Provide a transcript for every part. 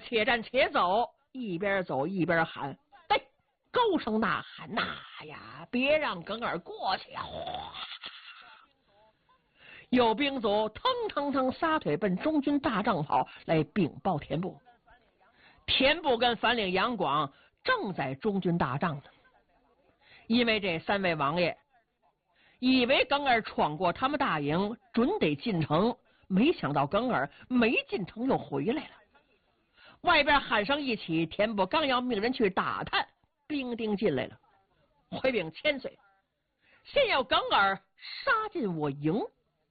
且战且走，一边走一边喊，对，高声呐喊呐呀，别让耿儿过去啊！有兵卒腾腾腾撒腿奔中军大帐跑来禀报田部。田部跟反领杨广正在中军大帐呢，因为这三位王爷以为耿儿闯过他们大营，准得进城，没想到耿儿没进城又回来了。外边喊声一起，田部刚要命人去打探，兵丁进来了，回禀千岁，现要耿儿杀进我营。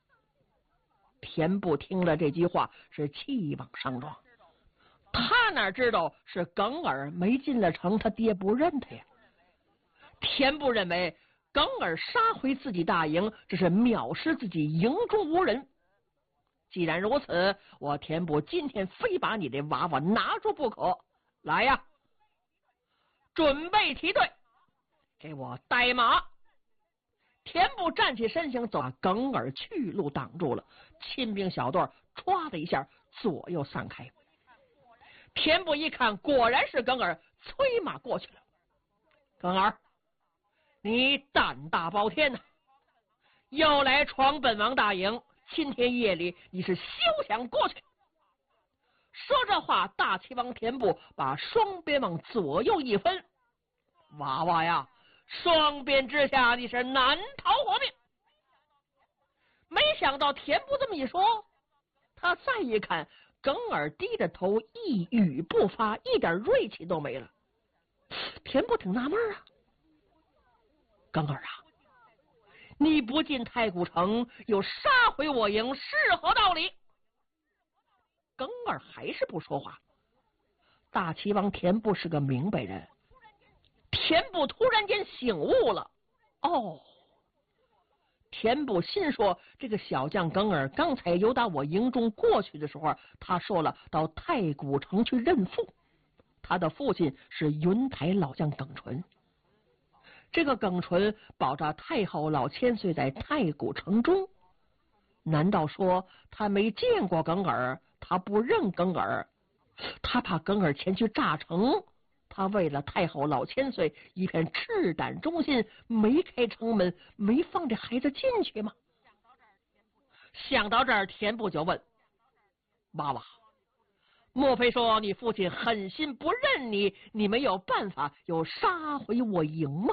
田部听了这句话是气往上撞，他哪知道是耿儿没进了城，他爹不认他呀。田部认为耿儿杀回自己大营，这是藐视自己营中无人。既然如此，我田部今天非把你的娃娃拿住不可。来呀，准备提队，给我带马。田部站起身形，走，把耿儿去路挡住了。亲兵小队唰的一下左右散开。田部一看，果然是耿儿，催马过去了。耿儿，你胆大包天呐，又来闯本王大营，今天夜里你是休想过去。说这话，大齐王田部把双鞭往左右一分，娃娃呀，双鞭之下你是难逃活命。没想到田部这么一说，他再一看，耿儿低着头，一语不发，一点锐气都没了。田部挺纳闷啊，耿儿啊，你不进太古城，又杀回我营，是何道理？耿儿还是不说话。大齐王田部是个明白人，田部突然间醒悟了。哦，田部心说，这个小将耿儿刚才由打我营中过去的时候，他说了到太古城去认父，他的父亲是云台老将耿纯。这个耿纯保着太后老千岁在太古城中，难道说他没见过耿儿，他不认耿儿，他怕耿儿前去炸城，他为了太后老千岁一片赤胆忠心，没开城门，没放这孩子进去吗？想到这儿，田部就问娃娃，莫非说你父亲狠心不认你，你没有办法又杀回我营吗？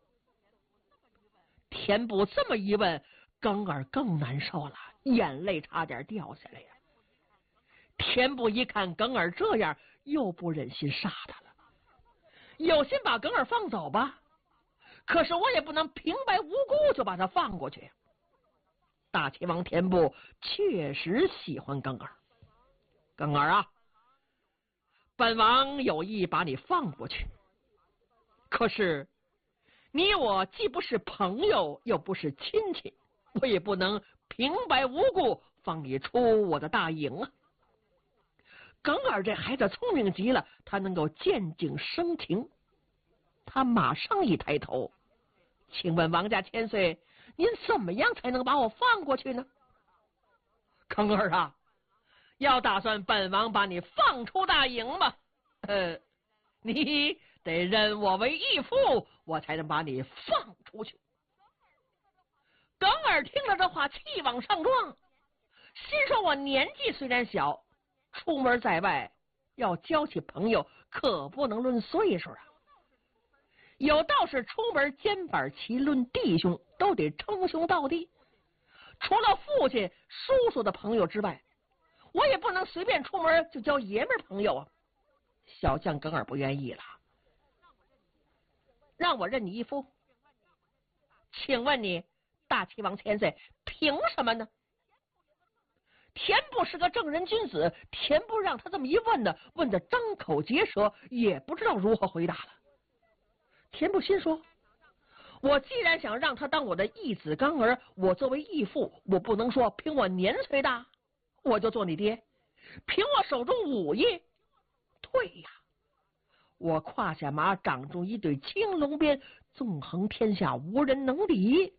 田部这么一问，耿儿更难受了，眼泪差点掉下来呀。田部一看耿儿这样，又不忍心杀他了，有心把耿儿放走吧，可是我也不能平白无故就把他放过去。大齐王田部确实喜欢耿儿，耿儿啊，本王有意把你放过去，可是你我既不是朋友，又不是亲戚，我也不能平白无故放你出我的大营啊。耿儿这孩子聪明极了，他能够见景生情。他马上一抬头，请问王家千岁，您怎么样才能把我放过去呢？耿儿啊，要打算本王把你放出大营吗？你得认我为义父，我才能把你放出去。耿儿听了这话，气往上撞，心说我年纪虽然小，出门在外要交起朋友，可不能论岁数啊。有道是出门肩膀齐，论弟兄都得称兄道弟。除了父亲叔叔的朋友之外，我也不能随便出门就交爷们朋友啊。小将耿儿不愿意了，让我认你义父，请问你大齐王千岁凭什么呢？田部是个正人君子，田部让他这么一问呢，问的张口结舌，也不知道如何回答了。田部心说，我既然想让他当我的义子刚儿，我作为义父，我不能说凭我年岁大我就做你爹，凭我手中武艺，对呀，我胯下马长中一对青龙鞭，纵横天下无人能敌，